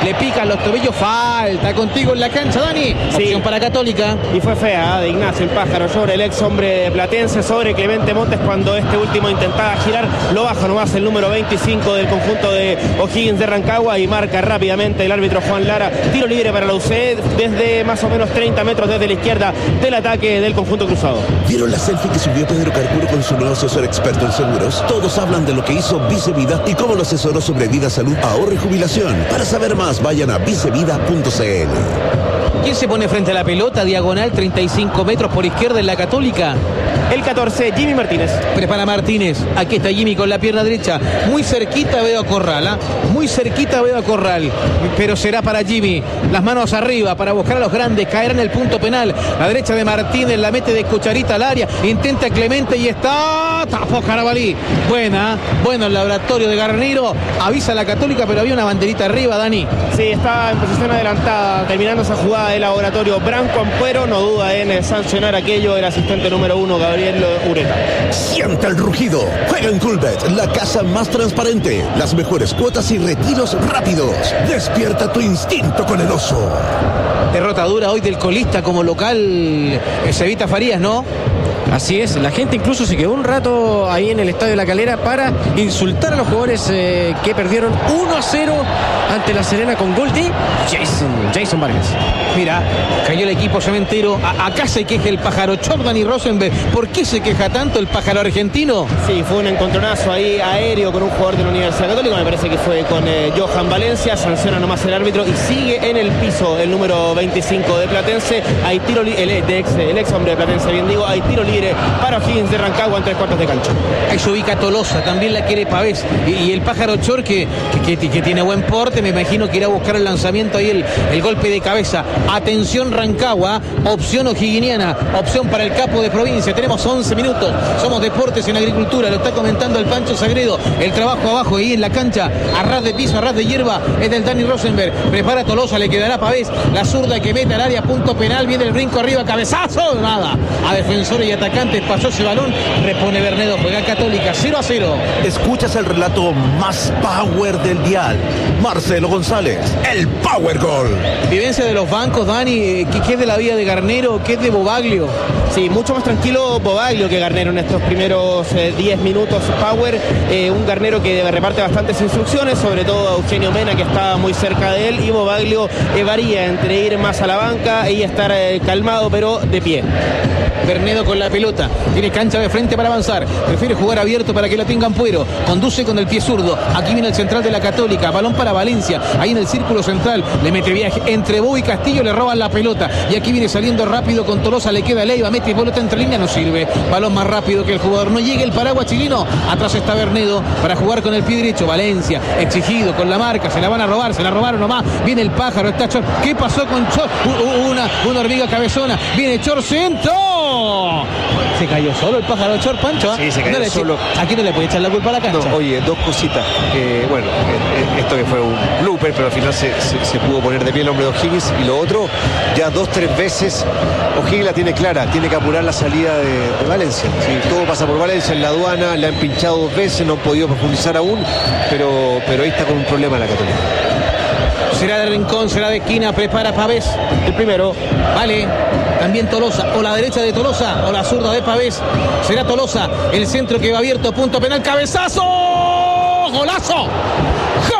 le pican los tobillos, falta contigo en la cancha, Dani. Sí. Opción para Católica. Y fue fea de Ignacio el Pájaro sobre el ex hombre platense, sobre Clemente Montes, cuando este último intentaba girar. Lo baja nomás el número 25 del conjunto de O'Higgins de Rancagua y marca rápidamente el árbitro Juan Lara. Tiro libre para la UCE desde más o menos 30 metros desde la izquierda del ataque del conjunto cruzado. ¿Vieron la selfie que subió Pedro Carcuro con su nuevo asesor experto en seguros? Todos hablan de lo que hizo Vicevida y cómo lo asesoró sobre vida, salud, ahorro y jubilación. Para saber más, vayan a vicevida.cl. ¿Quién se pone frente a la pelota? Diagonal, 35 metros por izquierda en la Católica. El 14, Jimmy Martínez. Prepara Martínez. Aquí está Jimmy con la pierna derecha. Muy cerquita veo a Corral, ¿eh? Muy cerquita veo a Corral. Pero será para Jimmy. Las manos arriba para buscar a los grandes. Caerá en el punto penal. La derecha de Martínez la mete de cucharita al área. Intenta Clemente y está. Tapó Carabalí. Buena. Bueno el laboratorio de Garnero. Avisa a la Católica, pero había una banderita arriba, Dani. Sí, está en posición adelantada, terminando esa jugada de laboratorio. Branco Ampuero no duda en sancionar aquello el asistente número 1, Gabriel Ureta. Siente el rugido. Juega en Coolbet, la casa más transparente. Las mejores cuotas y retiros rápidos. Despierta tu instinto con el oso. Derrota dura hoy del colista como local Cevita Farías, ¿no? Así es, la gente incluso se quedó un rato ahí en el Estadio La Calera para insultar a los jugadores que perdieron 1-0 ante la Serena con gol de Jason Vargas. Mira, cayó el equipo cementero. Acá se queja el pájaro Jordan y Rosenberg. ¿Por qué se queja tanto el pájaro argentino? Sí, fue un encontronazo ahí aéreo con un jugador de la Universidad Católica. Me parece que fue con Johan Valencia. Sanciona nomás el árbitro y sigue en el piso el número 25 de Platense. Hay tiro el ex hombre de Platense, bien digo. Hay tiro libre para O'Higgins de Rancagua en 3/4 de cancha. Ahí se ubica Tolosa, también la quiere Pavés. Y el pájaro Chor que tiene buen porte, me imagino que irá a buscar el lanzamiento ahí, el golpe de cabeza. Atención Rancagua, opción o'higginiana, opción para el capo de provincia. Tenemos 11 minutos, somos Deportes en Agricultura, lo está comentando el Pancho Sagredo. El trabajo abajo ahí en la cancha, a ras de piso, a ras de hierba, es del Dani Rosenberg. Prepara Tolosa, le quedará Pavés, la zurda que mete al área, punto penal, viene el brinco arriba, cabezazo, nada. A defensores y atacantes pasó ese balón, repone Bernedo, juega Católica, 0-0. Escuchas el relato más power del dial. Marcelo González, el Power Goal. Vivencia de los bancos, Dani, ¿qué es de la vida de Garnero? ¿Qué es de Bobaglio? Sí, mucho más tranquilo Bobaglio que Garnero en estos primeros 10 minutos. Power, un Garnero que reparte bastantes instrucciones, sobre todo a Eugenio Mena, que está muy cerca de él, y Bobaglio varía entre ir más a la banca y estar calmado, pero de pie. Bernedo con la pelota, tiene cancha de frente para avanzar, prefiere jugar abierto para que la tenga Ampuero, conduce con el pie zurdo, aquí viene el central de la Católica, balón para Valencia, ahí en el círculo central, le mete viaje, entre Bo y Castillo le roban la pelota, y aquí viene saliendo rápido con Tolosa, le queda Leiva, mete pelota entre línea, no sirve, balón más rápido que el jugador, no llega el paraguas chileno, atrás está Bernedo para jugar con el pie derecho, Valencia, exigido con la marca, se la van a robar, se la robaron nomás, viene el pájaro, está Chor, ¿qué pasó con Chor? Una hormiga cabezona, viene Chor, centro. Se cayó solo el pájaro Chor, Pancho. Sí, se cayó solo. Aquí no le puede echar la culpa a la cancha. No, oye, dos cositas. Bueno, esto que fue un blooper, pero al final se pudo poner de pie el hombre de O'Higgins. Y lo otro, ya 2-3 veces O'Higgins la tiene clara, tiene que apurar la salida de Valencia. Sí, todo pasa por Valencia en la aduana, le han pinchado 2 veces, no han podido profundizar aún, pero ahí está con un problema la Católica. Será de rincón, será de esquina, prepara Pavés, el primero, vale, también Tolosa, o la derecha de Tolosa, o la zurda de Pavés, será Tolosa, el centro que va abierto, punto penal, cabezazo, golazo.